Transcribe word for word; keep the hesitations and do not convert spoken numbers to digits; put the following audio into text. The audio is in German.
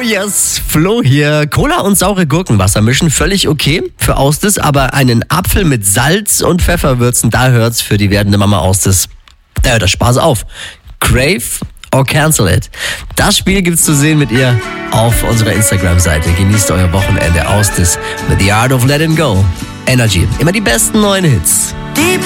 yes, Flo hier. Cola und saure Gurkenwasser mischen, völlig okay für Austis, aber einen Apfel mit Salz und Pfeffer würzen, da hört's für die werdende Mama Austis. Da hört der Spaß auf. Crave or cancel it. Das Spiel gibt's zu sehen mit ihr auf unserer Instagram-Seite. Genießt euer Wochenende. Austis mit The Art of Letting Go. Energy. Immer die besten neuen Hits.